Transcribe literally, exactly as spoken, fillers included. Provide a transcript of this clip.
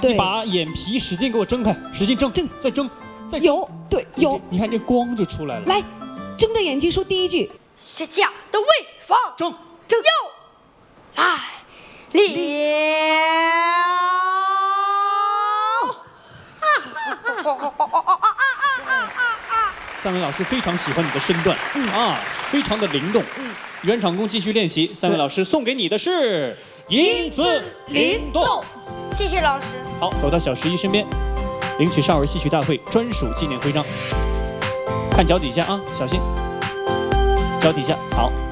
你把眼皮使劲给我睁开，使劲睁，睁，再睁，再睁。 有，对，有。 你看这光就出来了。 来，睁着眼睛说第一句。 学家的威风。 睁， 睁。 又来了。 三位老师非常喜欢你的身段，嗯啊，非常的灵动。嗯，原场功继续练习。三位老师送给你的是银子灵动， 谢谢老师。 好，走到小十一身边，领取少儿戏曲大会专属纪念徽章。看脚底下啊，小心，脚底下好。